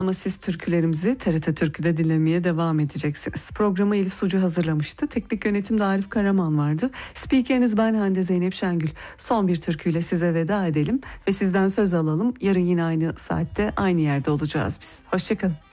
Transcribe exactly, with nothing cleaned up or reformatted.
Ama siz türkülerimizi T R T Türkü'de dinlemeye devam edeceksiniz. Programı Elif Sucu hazırlamıştı. Teknik yönetimde Arif Karaman vardı. Spikeriniz ben Hande Zeynep Şengül. Son bir türküyle size veda edelim ve sizden söz alalım. Yarın yine aynı saatte aynı yerde olacağız biz. Hoşçakalın.